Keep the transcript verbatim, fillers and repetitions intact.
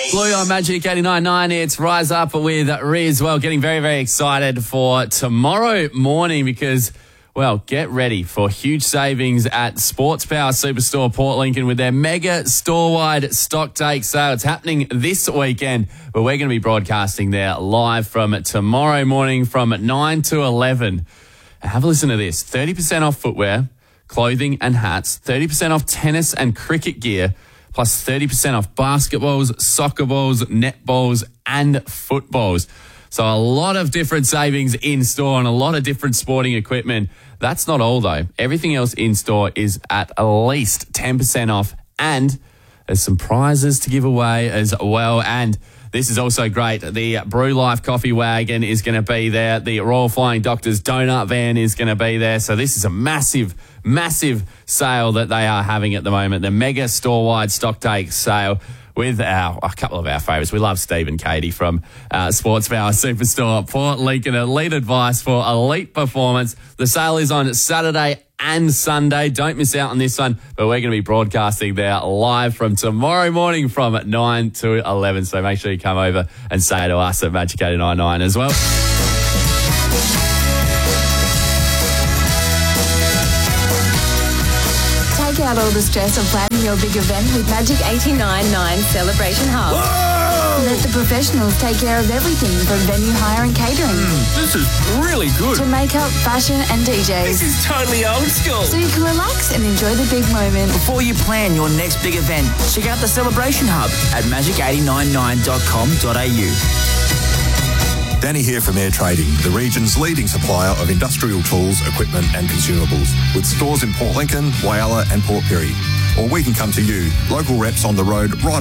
Blue on Magic eighty-nine point nine. It's Rise Up with Riz. Well, getting very, very excited for tomorrow morning because, well, get ready for huge savings at Sports Power Superstore Port Lincoln with their mega store-wide stock take sale. It's happening this weekend, but we're going to be broadcasting there live from tomorrow morning from nine to eleven. Have a listen to this. thirty percent off footwear, clothing and hats, thirty percent off tennis and cricket gear, plus thirty percent off basketballs, soccer balls, netballs and footballs. So a lot of different savings in store and a lot of different sporting equipment. That's not all though. Everything else in store is at least ten percent off, and there's some prizes to give away as well. And this is also great. The Brew Life Coffee Wagon is going to be there. The Royal Flying Doctors Donut Van is going to be there. So this is a massive, massive sale that they are having at the moment. The mega store-wide stock take sale with our, a couple of our favourites. We love Steve and Katie from uh, Sports Power Superstore Port Lincoln. Elite advice for elite performance. The sale is on Saturday and Sunday. Don't miss out on this one, but we're going to be broadcasting there live from tomorrow morning from nine to eleven. So make sure you come over and say to us at Magic eighty-nine point nine as well. Take out all the stress of planning your big event with Magic eighty-nine point nine Celebration Hub. Whoa! Let the professionals take care of everything from venue hire and catering Mm, this is really good. to makeup, fashion and D Js. This is totally old school. So you can relax and enjoy the big moment. Before you plan your next big event, check out the Celebration Hub at magic eight nine nine dot com dot a u. Danny here from Air Trading, the region's leading supplier of industrial tools, equipment and consumables, with stores in Port Lincoln, Whyalla and Port Pirie. Or we can come to you, local reps on the road right